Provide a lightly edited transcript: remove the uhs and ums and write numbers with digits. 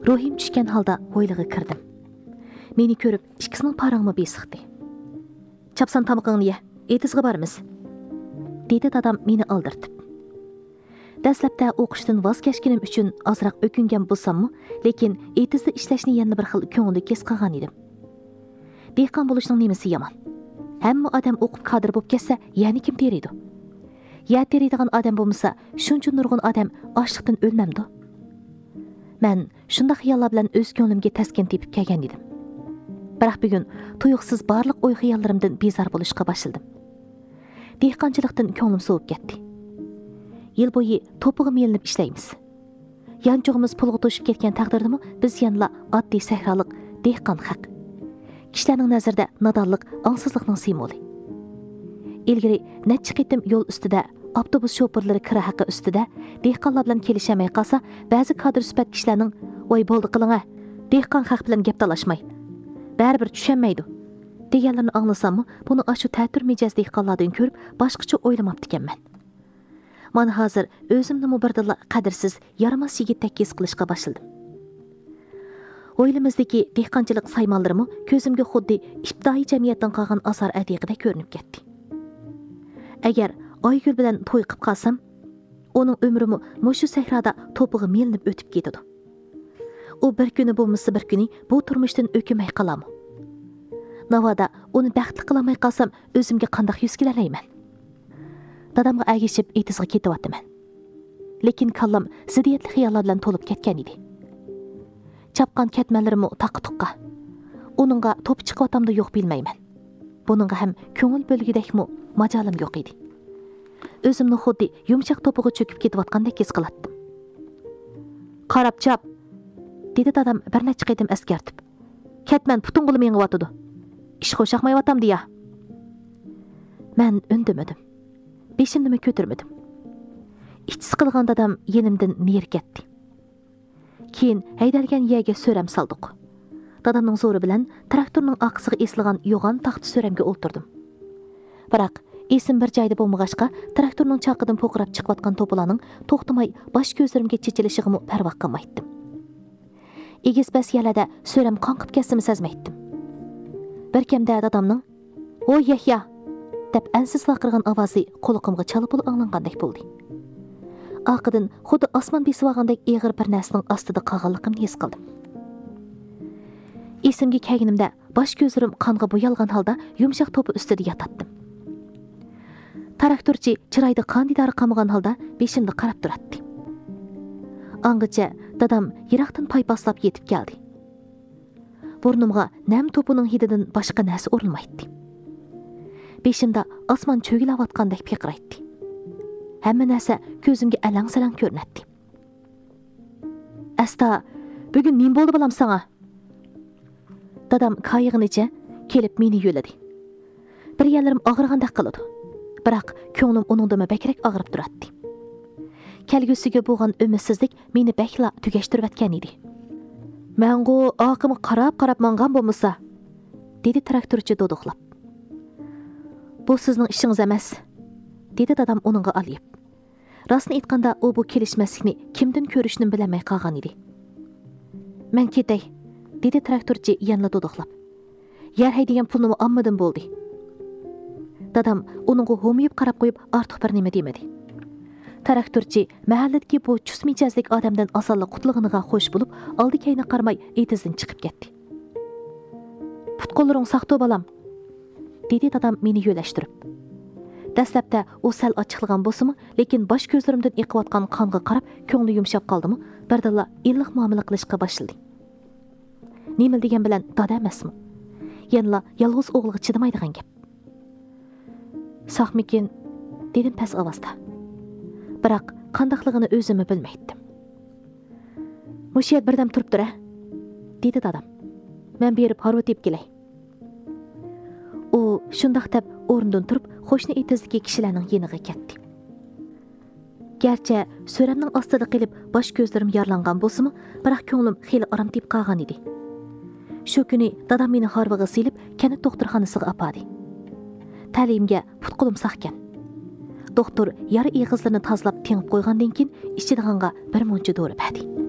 ruhim tushgan holda hovliga kirdim. Meni ko'rib, ikkisining parangmi besiqdi. Chapsan tamog'ingni ye, etizga boramiz, dedi dadam meni aldirtib. Dastlabda o'qishdan voz kechganim uchun ozroq o'kingan bo'lsammi, lekin etizda ishlashni yana bir xil ko'ngilda kes qilgan edim. Dehqon bo'lishning nimasi yomon? Hamma odam o'qib kadr bo'lib ketsa, yana kim teriydi? Ya teriydigan odam bo'lmasa, shuncha nurg'un odam ochliqdan o'lmamdi. Men shunday xayollar bilan o'z ko'nglimga taskin tepib kelgan edim. Biroq bugun tuyuqsiz barliq o'y xiyollarimdan bezor bo'lishga boshladim. Dehqonchilikdan ko'nglim sovib ketdi. Yil bo'yi to'pig'i melinib ishlaymiz. Yanchog'imiz pulga to'shib ketgan taqdirdami, biz yanla oddiy sahrolik dehqon haq. Kishilarning nazarida nodonlik, angsizlikning simvoli. Ilgari necha qitim yo'l ustida, avtobus shoferlari kira haqi ustida dehqonlar bilan kelishamay qolsa, ba'zi kadr sifat kishilarning "Voy bo'ldi qiling-a, dehqon haq bilan gap talashmay. Baribir tushunmaydi" deganlarni anglasammi, buni ashu ta'tir mijoz dehqonlardan ko'rib boshqacha o'ylamabdi ekanman. Mana hozir o'zimni mubirdilla qadrsiz, yaramas yigitdek his qilishga boshladim. O'ylimizdagi dehqonchilik saymonlarimi ko'zimga xuddi ibtidoiy jamiyatdan qolgan asar atiqida ko'rinib ketdi. Agar Oygul bilan to'y qilib qolsam, uning umrimi mushu sahroda to'pig'i melinib o'tib ketadi. U bir kuni bo'lmasa bir kuni bu turmushdan o'kimay qolarmi? Navoda uni baxtli qilamay qolsam, o'zimga qanday yuz kelayman? Dadamga agishib etizga ketyapman. Lekin kallam ziddiyatli xayollar bilan to'lib ketgan edi. Chapqan ketmanlarimni taqqa-tuqqa. Uningga to'p chiqayotamda yo'q bilmayman. Buningga ham ko'ngil bo'lgidekmi majolim yo'q edi. O'zimni xuddi yumshoq to'pig'i cho'kib ketayotgandek his qilatdim. "Qarab chap", dedi dadam bir necha qitim askartib. "Ketman putun qo'lim yengiyotdi. Ish qo'shaqmayyotam deya." Men undimadim. Beshimni ko'tarmadim. İçsi qilgan dadam yenimdan neri ketdi. Keyin haydalgan yerga so'ram saldiq. Dadamning zo'ri bilan traktorning oqisiga esilgan yo'g'on taxta so'ramga o'ltirdim. Biroq esim bir joyda bo'lmag'achqa, traktorning chaqidan po'qirab chiqayotgan to'plarning to'xtamay bosh ko'zlarimga chechilishig'ini parvo qilmaydim. Egiz bas yalada so'ram qonqib ketsa sezmaydim. Bir kimda dadamning "Voy Yahya" deb ansiz vaqirgan ovozi quloqimga chalib anglangandek bo'ldi. Aqidin xuddi osmon besivagandek eg'ir bir narsaning ostida qolganligimni his qildim. Esimga kelganimda bosh ko'zlarim qonga bo'yalgan holda yumshoq to'pi ustida yotatdim. Traktorchi chiroyda qandidori qamagan holda beshimda qarab turardi. Angacha dadam yiroqdan paypaslab yetib keldi. Burnimga nam to'pining hididan boshqa narsa urilmaydi. Beshimda osmon cho'gilayotgandek piqiraydi. Hamma narsa ko'zimga alang-salang ko'rinadi. "Asta, bugun nim bo'ldi bilam sana?" Dadam qayig'inicha kelib meni yo'ladi. Bir yerlarim og'irgandek qiladi. Biroq ko'nglim uningdan bakrak og'rib turadi. Kelgusiga bo'lgan umidsizlik meni bakla tugashtirib atgan edi. "Mengo oqimga qarab mangan bo'lmasa", dedi traktorchi do'duqlab. "Bu sizning ishingiz emas", dedi dadam uningga olib. Rostni aytganda u bu kelishmaslikni kimdan ko'rishni bilmay qolgan edi. "Men ketay", dedi traktorchi yanla do'duqlab. "Yer haydigan pulni olmadim bo'ldi." Dadam uningga ho'miyib qarab qo'yib ortiq bir nima demadi. Traktorchi mahalladagi bu chus mijozlik odamdan osonlik qutlig'iga xo'sh bo'lib, oldi-keyni qarmay etizdan chiqib ketdi. "Putqo'llaring saqto balam", dedi dadam meni yo'lashtirib. Dastlabda u sal ochiqlagan bo'lsa-mu, lekin bosh ko'zlarimdan iqiyotgan qonga qarab, ko'ngli yumshab qoldimi, birdilla illiq muomala qilishga boshladi. Nima degan bilan dada emasmi? Yanla yolg'iz o'g'liga chidamaydigan gap. "Saqmikin", dedim past ovozda. Biroq qandaqligini o'zimni bilmaydim. "Mush yer birdam turib tur-a", dedi dadam. "Men berib harvat yeb kelay." U shundoq deb o'rnidan turib, qo'shni etizdagi kishilarning yeniga ketdi. Garchi so'ramning ostida qilib bosh ko'zlarim yorlangan bo'lsa-mu, biroq ko'nglim xeli orom tep qolgan edi. Shu kuni dadam meni harvaga silib, kanat doktorxonasiga apadi. Ta'limga putqo'lim saqkan. Doktor yara ig'izlarini tozalab tengib qo'ygandan keyin ichidiganga bir muncha dori berdi.